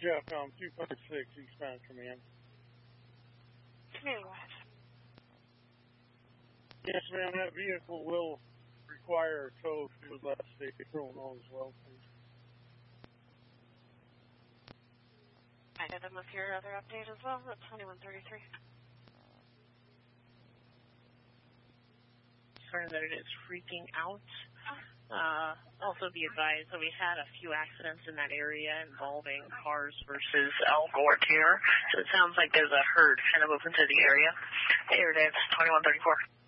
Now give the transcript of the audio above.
Jeff, 256 eastbound command. Yes, ma'am, that vehicle will require a tow if you would like to stay thrown on as well, please. I hit him with your other update as well at 2133. Concerned that it is freaking out. Also be advised that we had a few accidents in that area involving cars versus El Gore Tier. So it sounds like there's a herd kind of open to the area. Hey, Dave, 2134.